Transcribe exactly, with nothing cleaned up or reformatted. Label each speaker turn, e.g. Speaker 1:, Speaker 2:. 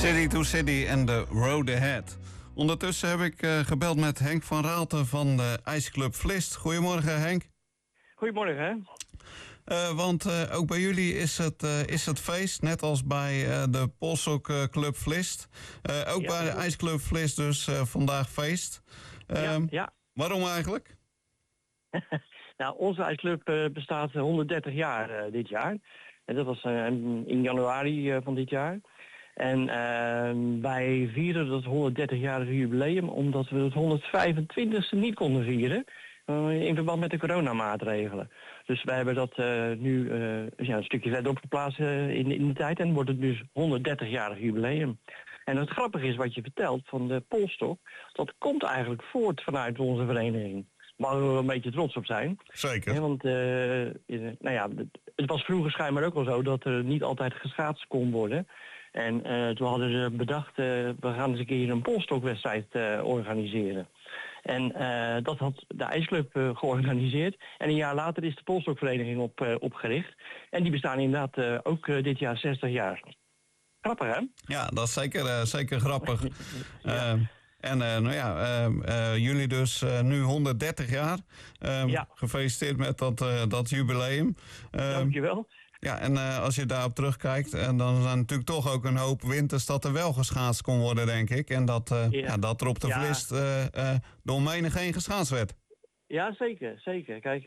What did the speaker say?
Speaker 1: City to City en The Road Ahead. Ondertussen heb ik uh, gebeld met Henk van Raalte van de IJsclub Vlist. Goedemorgen, Henk.
Speaker 2: Goedemorgen. Hè?
Speaker 1: Uh, want uh, ook bij jullie is het, uh, is het feest, net als bij uh, de Polshoek Club Vlist. Uh, ook ja, bij de IJsclub Vlist dus uh, vandaag feest. Uh,
Speaker 2: ja, ja.
Speaker 1: Waarom eigenlijk?
Speaker 2: Nou, onze IJsclub uh, bestaat honderddertig jaar uh, dit jaar. En dat was uh, in januari uh, van dit jaar. En uh, wij vieren dat honderddertig-jarige jubileum omdat we het honderdvijfentwintigste niet konden vieren. Uh, in verband met de coronamaatregelen. Dus wij hebben dat uh, nu uh, ja, een stukje verder opgeplaatst uh, in, in de tijd. En wordt het dus honderddertig-jarig jubileum. En het grappige is wat je vertelt van de polstok. Dat komt eigenlijk voort vanuit onze vereniging. Waar we er een beetje trots op zijn.
Speaker 1: Zeker.
Speaker 2: Ja, want uh, nou ja, het was vroeger schijnbaar ook al zo dat er niet altijd geschaatst kon worden. En uh, toen hadden ze bedacht, uh, we gaan eens een keer een polstokwedstrijd uh, organiseren. En uh, dat had de IJsclub uh, georganiseerd. En een jaar later is de polstokvereniging op, uh, opgericht. En die bestaan inderdaad uh, ook uh, dit jaar zestig jaar. Grappig, hè?
Speaker 1: Ja, dat is zeker, uh, zeker grappig. ja. uh, En uh, nou ja, uh, uh, jullie dus uh, nu honderddertig jaar. Uh, ja. Gefeliciteerd met dat, uh, dat jubileum. Uh,
Speaker 2: Dankjewel.
Speaker 1: Ja, en uh, als je daarop terugkijkt, en dan zijn natuurlijk toch ook een hoop winters dat er wel geschaatst kon worden, denk ik. En dat, uh, ja. Ja, dat er op de ja. Vlist uh, uh, door menigeen geschaatst werd.
Speaker 2: Ja, zeker, zeker. Kijk,